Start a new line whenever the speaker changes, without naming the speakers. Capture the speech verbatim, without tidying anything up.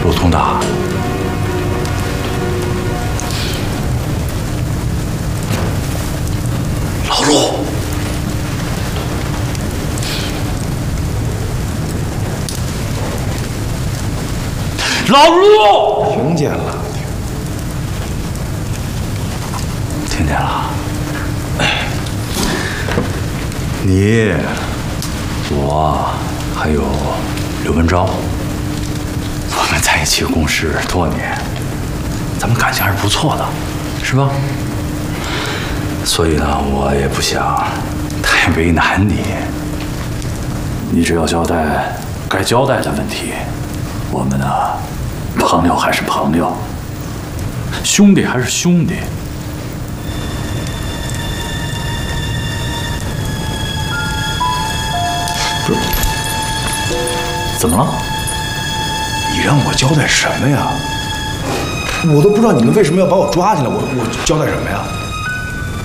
陆通达。老陆，老陆，
听见了，
听见了。你，我，还有刘文昭，我们在一起共事多年，咱们感情还是不错的，是吧？所以呢，我也不想太为难你。你只要交代该交代的问题，我们呢，朋友还是朋友，兄弟还是兄弟。不是，怎么了？
你让我交代什么呀？我都不知道你们为什么要把我抓进来，我我交代什么呀？